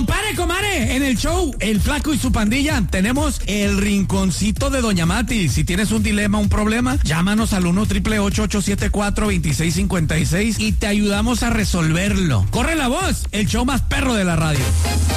Comare, en el show El Flaco y su pandilla tenemos el rinconcito de Doña Mati. Si tienes un dilema, un problema, llámanos al 1-888-874-2656 y te ayudamos a resolverlo. Corre la voz, el show más perro de la radio.